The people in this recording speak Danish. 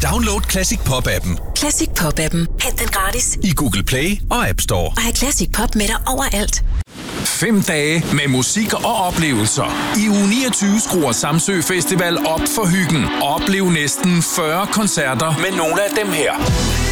Download Classic Pop-appen. Classic Pop-appen. Hent den gratis I Google Play og App Store. Og have Classic Pop med dig overalt. 5 dage med musik og oplevelser. I uge 29 skruer Samsø Festival op for hyggen. Oplev næsten 40 koncerter med nogle af dem her.